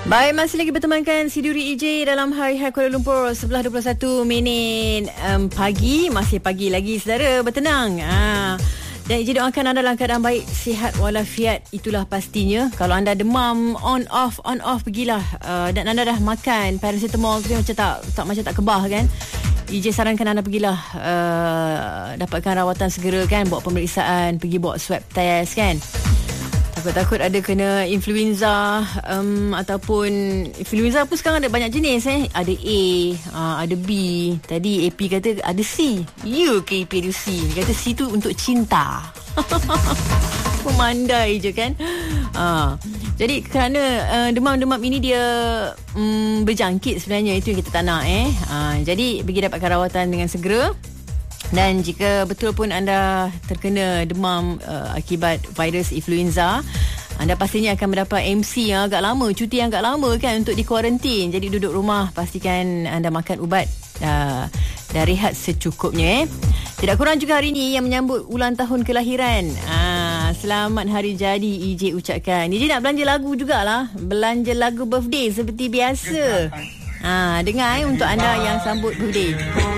Baik, masih lagi bertemankan si Duri EJ dalam Hari-Hari Kuala Lumpur 11.21 pagi. Masih pagi lagi, saudara, bertenang. Dan EJ doakan anda dalam keadaan baik, sihat walafiat. Itulah pastinya. Kalau anda demam, on off, pergilah. Dan anda dah makan paracetamol tu macam tak kebah kan. EJ sarankan anda pergilah dapatkan rawatan segera kan, buat pemeriksaan, pergi buat swab test kan. Takut ada kena influenza ataupun influenza pun sekarang ada banyak jenis ada A, ada B. Tadi AP kata ada C. Ya ke AP ada C? Kata C tu untuk cinta. Memandai je kan. Jadi kerana demam-demam ini dia berjangkit sebenarnya, itu yang kita tak nak jadi pergi dapatkan rawatan dengan segera. Dan jika betul pun anda terkena demam akibat virus influenza, anda pastinya akan mendapat MC yang agak lama, cuti yang agak lama kan untuk dikuarantin. Jadi duduk rumah, pastikan anda makan ubat dan rehat secukupnya. Tidak kurang juga hari ini yang menyambut ulang tahun kelahiran. Selamat hari jadi EJ ucapkan. EJ nak belanja lagu jugalah. Belanja lagu birthday seperti biasa. Dengar untuk anda yang sambut birthday.